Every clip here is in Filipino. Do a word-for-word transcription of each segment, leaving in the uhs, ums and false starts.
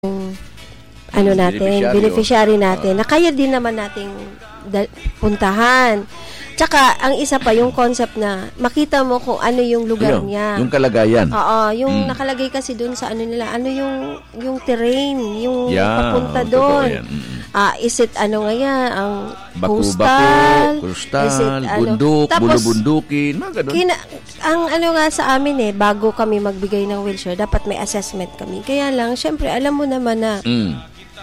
ano natin, beneficiary natin, na kaya din naman nating da- puntahan. Tsaka, ang isa pa, yung concept na makita mo kung ano yung lugar Ayun, niya. Yung kalagayan. Oo, yung Mm. nakalagay kasi doon sa ano nila, ano yung yung terrain, yung Yeah, papunta totoo doon. yan. Mm. Ah, is it ano nga yan, ang Baku-bako, coastal, krustal, is it, ano, bundok, tapos, bulubundukin, mga ganun. Kina- ang ano nga sa amin eh, bago kami magbigay ng wheelchair, dapat may assessment kami. Kaya lang, syempre, alam mo naman na Mm.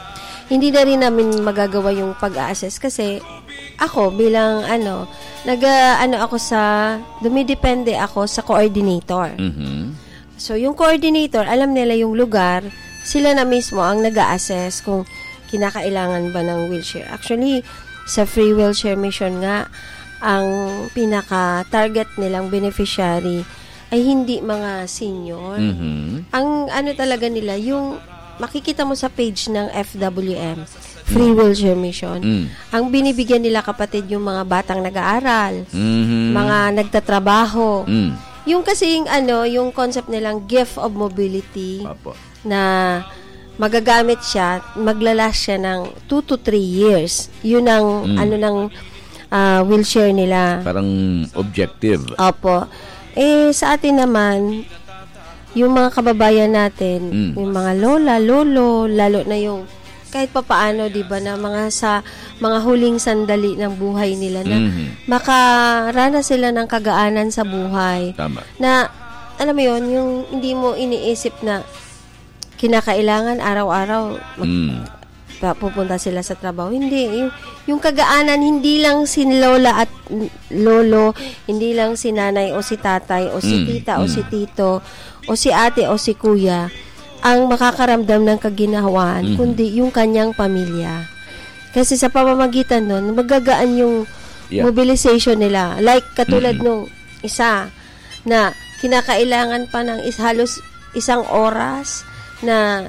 hindi na rin namin magagawa yung pag-a-assess kasi ako bilang ano, nag ano ako sa, dumidepende ako sa coordinator. Mhm. So, yung coordinator, alam nila yung lugar, sila na mismo ang nag-a-assess kung kinakailangan ba ng wheelchair. Actually, sa free wheelchair mission nga, ang pinaka-target nilang beneficiary ay hindi mga senior. Mhm. Ang ano talaga nila, yung makikita mo sa page ng F W M, Free Wheelchair Mission, Mm. ang binibigyan nila kapatid yung mga batang nag-aaral, Mhm. mga nagtatrabaho. Mm. Yung kasing ano, yung concept nilang gift of mobility Apo. na magagamit siya, maglalast siya ng two to three years. Yun ang Mm. ano ng ah, wheelchair nila. Parang objective. Opo. Eh, sa atin naman, yung mga kababayan natin, Mm. yung mga lola, lolo, lalo na yung kahit papaano, di ba, na mga sa mga huling sandali ng buhay nila na Mhm. makarana sila ng kagaanan sa buhay. Tama. Na, alam mo yun, yung hindi mo iniisip na kinakailangan araw-araw mag- Mm. pa- pupunta sila sa trabaho. Hindi. Yung, yung kagaanan, hindi lang si lola at lolo, hindi lang si nanay o si tatay o si Mm, tita o mm. si tito o si ate o si kuya ang makakaramdam ng kaginawan, Mhm. kundi yung kanyang pamilya. Kasi sa pamamagitan nun, magagaan yung Yeah. mobilization nila. Like katulad Mhm. nung isa na kinakailangan pa ng is, halos isang oras na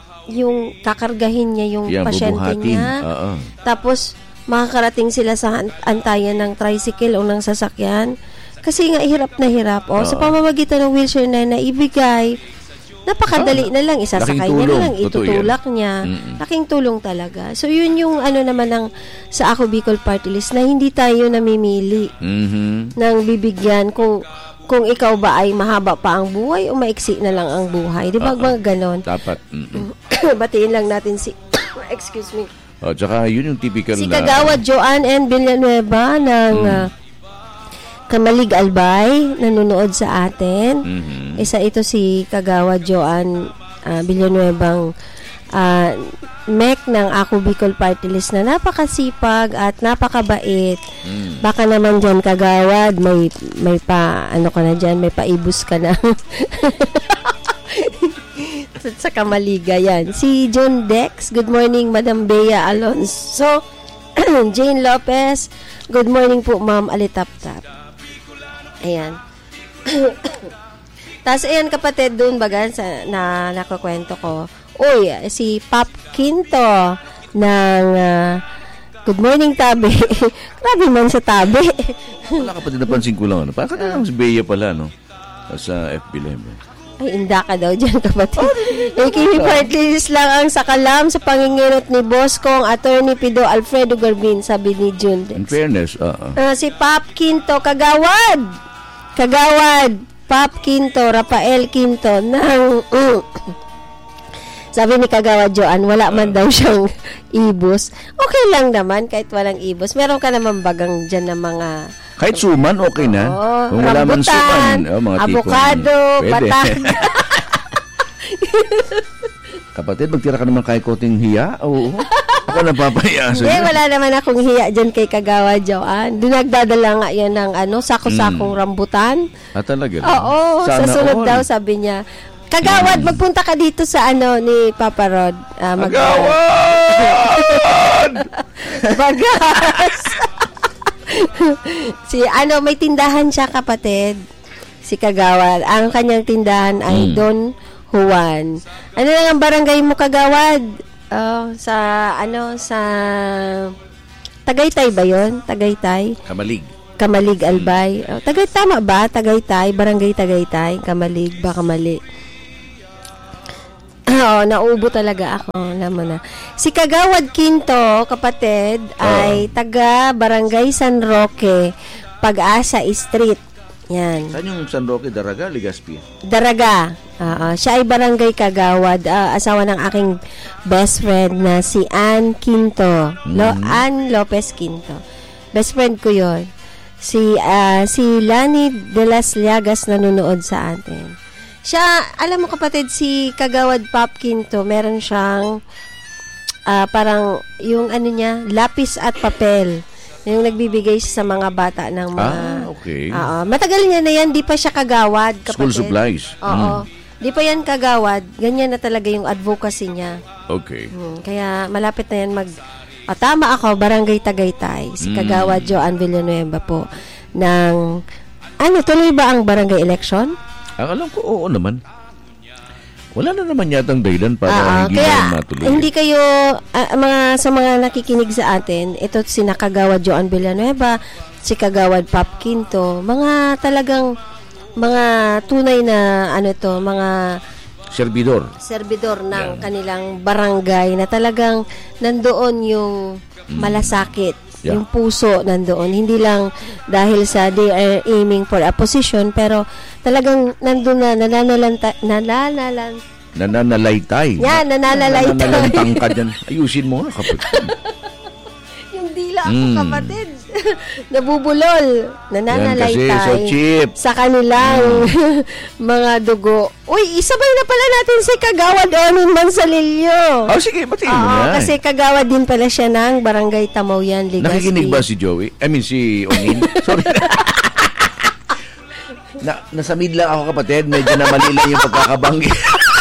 yung kakargahin niya yung Yeah, pasyente bubuhatin. niya. Oo. Tapos, makakarating sila sa an- antayan ng tricycle o ng sasakyan. Kasi nga, hirap na hirap. O, sa Oo. pamamagitan ng wheelchair na naibigay, napakadali na lang. Isasakay Laking niya na tulong. lang, Totoo itutulak yan. niya. Mm-mm. Laking tulong talaga. So, yun yung ano naman ng, sa Ako Bicol Party List na hindi tayo namimili Mhm. ng bibigyan kung kung ikaw ba ay mahaba pa ang buhay o maiksi na lang ang buhay. Di ba? Oo. Mga ganon. Dapat. Mm-mm. Batiin lang natin si excuse me. O, tsaka yun yung typical Si na... Kagawad Joanne N. Villanueva ng Mm. ah, Kamalig Albay nanonood sa atin. Mhm. Isa ito si Kagawad Joanne uh, Villanuevang uh, M E C ng Ako Bicol Party List na napakasipag at napakabait. Mm. Baka naman dyan, Kagawad, may, may pa, ano ka na dyan, may paibus ka na. sa, sa Kamaliga, yan. Si John Dex, good morning, Madam Bea Alonso. Jane Lopez, good morning po, Ma'am Alitaptap. Ayan. Tapos, ayan, kapatid, doon baga, sa, na nakakwento ko, uy, si Pop Quinto ng uh, Good Morning Tabi. Grabe man sa Tabi. Wala ka pa din napansin ko lang. Ano? Parang ka na lang si Bea pala, no? Sa F B L M. Ay, inda ka daw dyan, kapatid. Oh, Ikipartlis lang ang sakalam sa panginginot ni Boss Kong Attorney Pido Alfredo Garbin, sabi ni June. In fairness, oo. Uh, si Pop Quinto, Kagawad! Kagawad! Pop Quinto, Rafael Quinto, ng... Uh, sabi ni Kagawad Joan, wala man daw siyang ibus. Okay lang naman, kahit walang ibus. Meron ka naman bagang dyan na mga... Kahit suman, okay na. Oo, Kung wala man rambutan, suman. Oh, mga tipong- avocado, Pwede. batag. Kapatid, magtira ka naman kay koting hiya? Oo. Ako napapahiya. Hindi, wala naman akong hiya dyan kay Kagawad Joan. Dinagdadala nga yan ng ano, sako-sakong Mm. rambutan. Ah, talaga? Oo, sa Sana sunod all. daw, sabi niya. Kagawad, magpunta ka dito sa ano ni Papa Rod. Uh, mag- Agawad! Bagas! si ano, may tindahan siya, kapatid. Si Kagawad. Ang kanyang tindahan ay Mm. Don Juan. Ano lang ang barangay mo, Kagawad? Oh, sa ano, sa Tagaytay ba yun? Tagaytay? Kamalig. Kamalig, Albay. Oh, Tagay, tama ba? Tagaytay, barangay Tagaytay, Kamalig, baka mali. Oo, naubo talaga ako. Alam mo na. Si Kagawad Quinto, kapatid, ay taga Barangay San Roque, Pag-asa Street. Yan. Saan yung San Roque, Daraga, Legazpi? Daraga. Oo, siya ay Barangay Kagawad, ah, asawa ng aking best friend na si Ann Quinto. Lo, Mhm. Ann Lopez Quinto. Best friend ko yon. Si ah, si Lani de las Llagas nanonood sa atin. Siya, alam mo kapatid, si Kagawad Pop Quinto, meron siyang ah, parang yung ano niya, lapis at papel. Yung nagbibigay siya sa mga bata ng mga... Ah, okay. Oo. Matagal niya na yan, di pa siya kagawad, kapatid. School supplies. Oo. Mm. Di pa yan kagawad. Ganyan na talaga yung advocacy niya. Okay. Hmm, kaya malapit na yan mag... Ah, tama ako, Barangay Tagaytay. Si Mm. Kagawad Joan Villanueva po. Ng... Ano, tuloy ba ang barangay election? Ang alam ko, oo naman. Wala na naman yatang dahilan para Oo, hindi kaya, na matuloy. hindi kayo, ah, mga, sa mga nakikinig sa atin, ito si Kagawad Joan Villanueva, si Kagawad Pop Quinto, mga talagang, mga tunay na, ano to, mga Servidor. servidor ng Yan. kanilang barangay na talagang nandoon yung malasakit, Yeah. yung puso nandoon. Hindi lang dahil sa they are aiming for a position, pero talagang nandun na, nananalanta, nananalan, Nananalaytay. yan, nananalaytay. Nananalantang ka dyan. Ayusin mo nga kapatid. Yung dila ko, Mm. kapatid. Nabubulol. Nananalaytay. Yan kasi, so cheap. Sa kanilang mga dugo. Uy, isabay na pala natin si Kagawad Onin Manzalillo. Oh, sige, batiin mo Oo, na. kasi Kagawad din pala siya ng Barangay Tamauyan, Legazpi. Nakikinig ba si Joey? I mean, si Onin? Sorry. na, nasamid lang ako kapatid. Medyo na mali lang yung pagkakabanggit.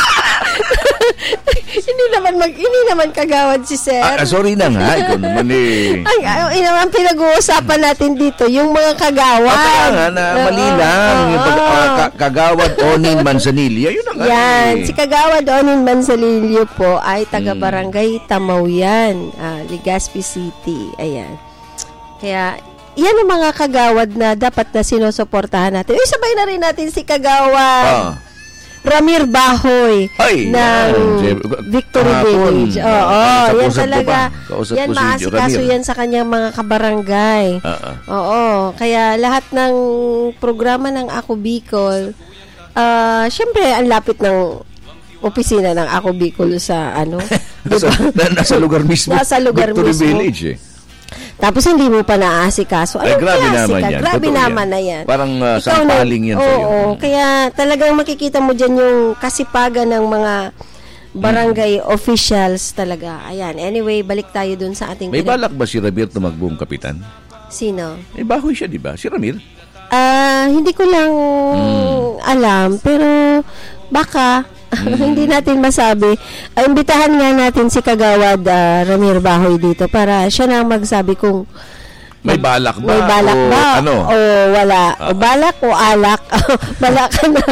Hindi naman mag hindi naman Kagawad si Sir. Ah, sorry na nga. Ikaw naman eh. Ang, ang, ang pinag-uusapan natin dito, yung mga kagawad. Ah, kaya nga, na mali Oo, lang. Yung pag, oo. ah, ka- kagawad Onin Manzanilla. Yun ang Yan, eh. si Kagawad Onin Manzalillo po ay taga Mm. Barangay Tamauyan, ah, Legazpi City. Ayan. Kaya, yan ang mga kagawad na dapat na sinusuportahan natin. Uy, sabay na rin natin si Kagawad Ah. Ramir Bahoy Ay, ng yan. Victory Kahapon, Village. Oo, kausap yan ko talaga. pa. Kausap Yan, ko si maasikaso Ramir. yan sa kanyang mga kabarangay. Ah, ah. Oo, kaya lahat ng programa ng Ako Bicol, ah, syempre, ang lapit ng opisina ng Ako Bicol sa ano, Nasa, diba? na, nasa lugar mismo. Nasa lugar Victory mismo. Village eh. Tapos hindi mo pa naaasikaso. Ay, Anong grabe klase naman ka? yan. Grabe Totoo naman yan. na yan. Parang uh, Ikaw na- sampaling yan oo, sa'yo. Oo, kaya talagang makikita mo dyan yung kasipagan ng mga barangay officials talaga. Ayan. Anyway, balik tayo dun sa ating... May pinag- balak ba si Ramir tumagbong kapitan? Sino? May bahoy siya, di ba? Si Ramir? Ah, hindi ko lang alam, pero baka hindi natin masabi. Ah, imbitahan nga natin si Kagawad ah, Ramir Bahoy dito para siya na magsabi kung May balak ba? may balak o ba Ano? o wala. O balak o alak. Balak ka na.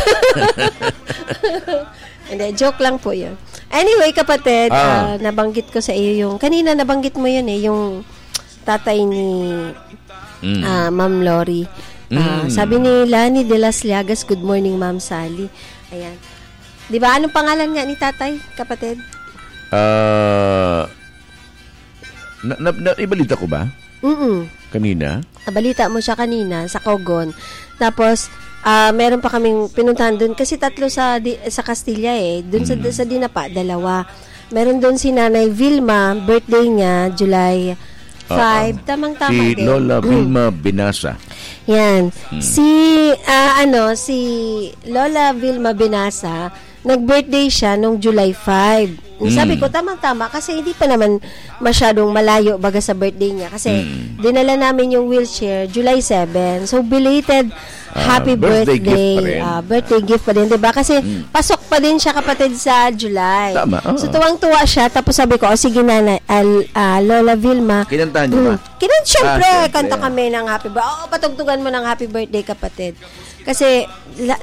Hindi, joke lang po yun. Anyway, kapatid, Ah. ah, nabanggit ko sa iyo yung, kanina nabanggit mo yun eh, yung tatay ni Mm. Ah, Ma'am Lori. Ah, Mm. Sabi ni Lani de las Llagas, good morning, Ma'am Sally. Ayan. Di ba? Anong pangalan nga ni tatay, kapatid? Ah, na, na, na, ibalita ko ba? Mm-mm. Kanina? Nabalita mo siya kanina sa Cogon. Tapos, ah, meron pa kaming pinuntahan doon kasi tatlo sa di, sa Castilla eh. Doon sa, sa Dinapa, dalawa. Meron doon si Nanay Vilma, birthday niya, July five. Tamang-tama Si din. Lola Vilma Binasa. Yan. Si, ah, ano, si Lola Vilma Binasa, nag-birthday siya nung July five. Sabi ko, tamang-tama, kasi hindi pa naman masyadong malayo baga sa birthday niya. Kasi Mm. dinala namin yung wheelchair July seven. So, belated Ah, happy birthday birthday. gift pa rin. Ah, birthday gift pa din, diba? Kasi pasok pa din siya, kapatid, sa July. Tama, oo. So, tuwang-tuwa siya. Tapos sabi ko, oh, sige na, al, ah, Lola Vilma, Kinantahan niyo ba? Kinan, syempre, Ah, syempre. kanta kami ng happy birthday. Oo, patugtugan mo ng happy birthday, kapatid. Kasi, la-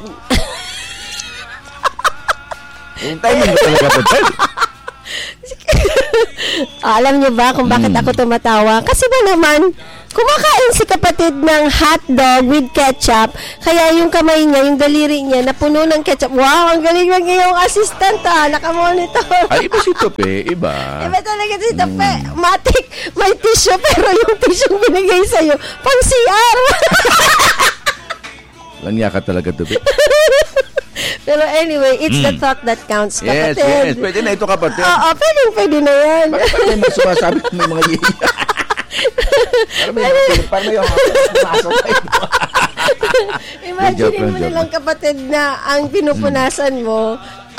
Yung timing mo talaga kapatid. Ah, alam niyo ba kung bakit ako tumatawa? Kasi ba naman, kumakain si kapatid ng hotdog with ketchup, kaya yung kamay niya, yung daliri niya, napuno ng ketchup. Wow, ang galing ng iyong assistant ha, nakamonitor. Ay, iba si Tope, iba. Iba talaga si Tope. Mm. Matik, may tissue, pero yung tissue binigay sa'yo, pang C R. Langya ka talaga, Tope. Pero anyway, it's mm. the thought that counts, yes, kapatid. Yes, yes. Pwede na ito, kapatid. Oo, pwede, pwede na yan. Bakit pa may sumasabi kung may mga yiya? Para may para may yung pumasok kayo. Imagine mo nilang kapatid na ang pinupunasan mo.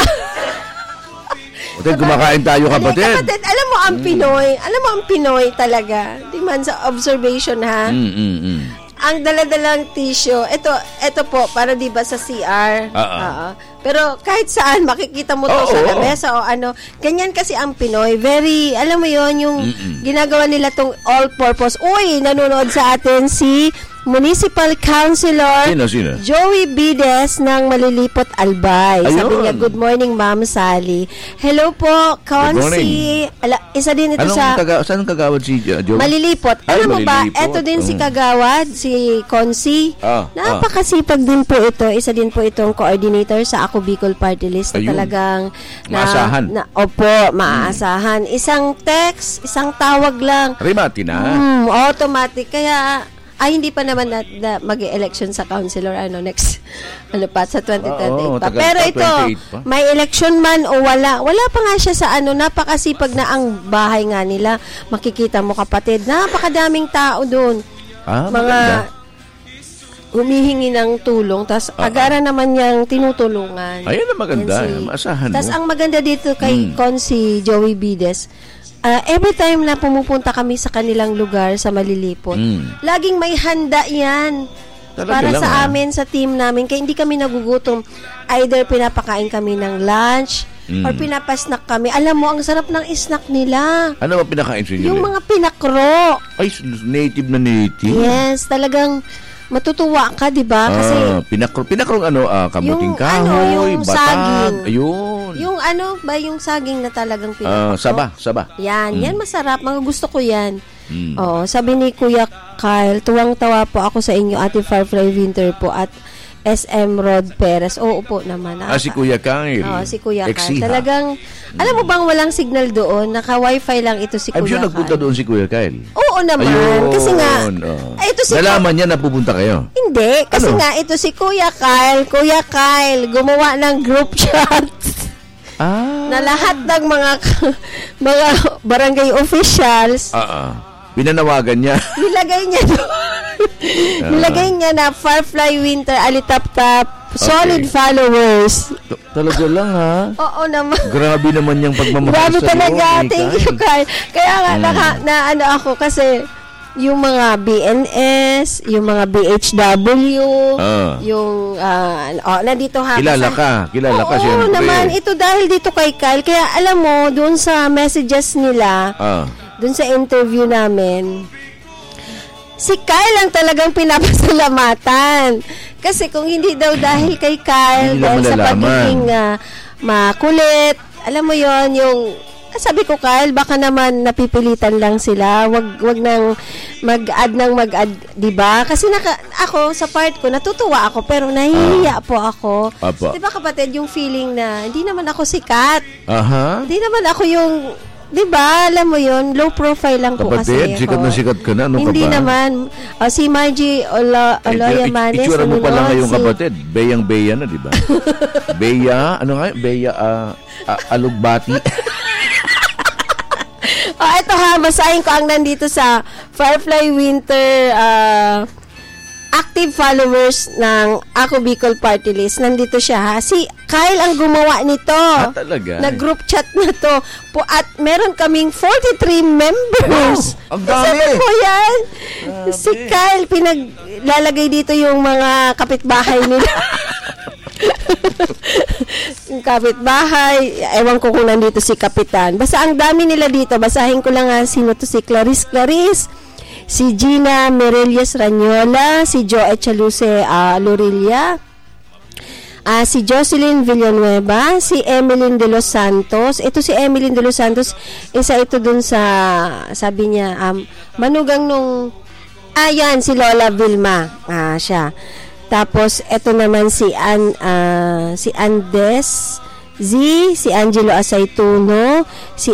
Kapatid, kumakain tayo, kapatid. Kapatid, alam mo ang Pinoy, alam mo ang Pinoy talaga. Di man sa observation, ha? Mm, mm, mm. Ang daladalang tissue, ito, ito po, para di ba sa C R? Oo. Uh-uh. Pero kahit saan, makikita mo to oh, sa oh, lamesa o ano. Ganyan kasi ang Pinoy. Very, alam mo yon yung Mm-mm. ginagawa nila tong all-purpose. Uy, nanonood sa atin si Municipal Councilor sino, sino? Joey Bides ng Malilipot, Albay. Ayun. Sabi niya, good morning, Ma'am Sally. Hello po, Consi. Ala, isa din ito Anong sa... Taga, saan kagawad si uh, Joey? Malilipot. Ay, Alam mo ba, Malilipot. ito din um. si kagawad, si Consi. Ah, Napakasipag ah. din po ito. Isa din po itong coordinator sa Ako Bicol Party List na Ayun. talagang... Na, maasahan. Na, opo, maaasahan. Hmm. Isang text, isang tawag lang. Rimati na. Hmm, automatic. Kaya... Ay, hindi pa naman na, na mag-election sa councilor ano next ano pa sa twenty twenty-eight Oo, pa. tagal Pero pa, ito, pa. may election man o wala, wala pa nga siya sa ano, napakasipag na ang bahay nga nila. Makikita mo, kapatid, napakadaming tao doon. Ah, mga maganda. humihingi ng tulong, tas uh-huh. agara naman niyang tinutulungan. Ayun na maganda, si, maasahan tas mo. ang maganda dito kay hmm. Consi Joey Bides, Uh, every time na pumupunta kami sa kanilang lugar sa Malilipot, mm. laging may handa yan. Talaga para lang, sa ha? Amin, sa team namin. Kaya hindi kami nagugutom. Either pinapakain kami ng lunch, mm. or pinapasnack kami. Alam mo, ang sarap ng snack nila. Ano ba pinakain sa inyo? Yung mga pinakro. Ay, native na native. Yes, talagang matutuwa ka, di ba? Kasi ah, pinakro, pinakrong ano, uh, kamuting kahoy, ano, yung batag, saging. Ayun. Yung ano ba, yung saging na talagang pinakro. Uh, saba, saba. Yan, mm. yan masarap. Mga gusto ko yan. Mm. Oo, sabi ni Kuya Kyle, tuwang-tawa po ako sa inyo, Ate Firefly Winter po, at S M Rod Perez. Oo po naman. Ah, si Kuya Kyle. Oo, si Kuya Exiha. Kyle. Talagang, mm. alam mo bang walang signal doon? Naka-wifi lang ito si I'm Kuya sure Kyle. nagpunta doon si Kuya Kyle. Oo naman. Ayun. Kasi nga, oh. ay, ito si nalaman niya na pupunta kayo? Hindi. Kasi ano? nga, ito si Kuya Kyle. Kuya Kyle, gumawa ng group chat. Ah. Na lahat ng mga mga barangay officials. Ah, uh-uh. Pinanawagan niya. Nilagay niya doon. uh, nilagay niya na Firefly Winter, Alitap-tap, okay. Solid followers. T- talaga lang, ha? Oo naman. Grabe naman yung pagmamahal Grabe sa talaga. iyo. Thank you, Kyle. Kaya nga, hmm. naka, na ano ako, kasi yung mga B N S, yung mga B H W, uh. yung, uh, oh, nandito ha. Kilala ka. Kilala ka, siyempre. Oo naman. Ito dahil dito kay Kyle. Kaya alam mo, doon sa messages nila, uh. doon sa interview namin, si Kyle ang talagang pinapasalamatan. Kasi kung hindi daw dahil kay Kyle, hindi dahil sa pagiging uh, makulit, alam mo yon yung, sabi ko, Kyle, baka naman napipilitan lang sila. Wag wag nang mag-add nang mag-add, 'di ba? Kasi naka, ako sa part ko natutuwa ako pero nahihiya uh, po ako. 'Di ba, kapatid, yung feeling na hindi naman ako sikat. Aha. Uh-huh. Hindi naman ako yung, 'di ba? Alam mo 'yon, low profile lang po kasi. Kapatid, sikat na sikat ka na, ano hindi ka ba? naman. Uh, si Margie Olo, Oloya Manes. Itsura mo pa lang ngayon, si... kapatid. Beyang Beya na, 'di ba? Beya, ano nga? Beya uh, uh, Alugbati. Oh, ito ha, basahin ko ang nandito sa Firefly Winter uh, active followers ng Ako Bicol Party List. Nandito siya ha. Si Kyle ang gumawa nito. Ah, talaga? Nag-group chat na to. Po, at meron kaming forty-three members. Wow, ang dami. Sabi ko yan. Grabe. Si Kyle, pinaglalagay dito yung mga kapitbahay nila. Yung kapitbahay, ewan ko kung nandito si Kapitan. Basta ang dami nila dito. Basahin ko lang nga sino to. Si Clarice Clarice, si Gina Merelias Ranyola, si Joe Echaluce uh, Lorilla, uh, si Jocelyn Villanueva, si Emeline de los Santos. Ito si Emeline de los Santos, isa ito dun sa, sabi niya, um, manugang nung Ah, yan, si Lola Vilma. Ah, siya. Tapos, eto naman si An, ah, si Andes Z, si Angelo Asaytuno, si